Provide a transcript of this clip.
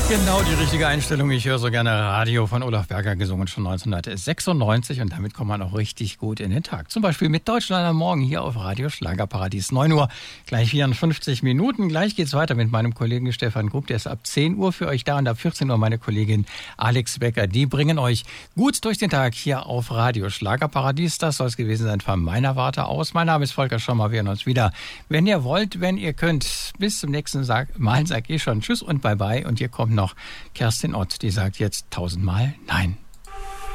Genau die richtige Einstellung. Ich höre so gerne Radio von Olaf Berger, gesungen schon 1996 und damit kommt man auch richtig gut in den Tag. Zum Beispiel mit Deutschland am Morgen hier auf Radio Schlagerparadies. 9 Uhr, gleich 54 Minuten. Gleich geht's weiter mit meinem Kollegen Stefan Grupp. Der ist ab 10 Uhr für euch da und ab 14 Uhr meine Kollegin Alex Becker. Die bringen euch gut durch den Tag hier auf Radio Schlagerparadies. Das soll es gewesen sein von meiner Warte aus. Mein Name ist Volker Schommer. Wir hören uns wieder, wenn ihr wollt, wenn ihr könnt. Bis zum nächsten Mal sag ich schon Tschüss und Bye-bye. Und hier kommt noch Kerstin Ott, die sagt jetzt 1000-mal Nein.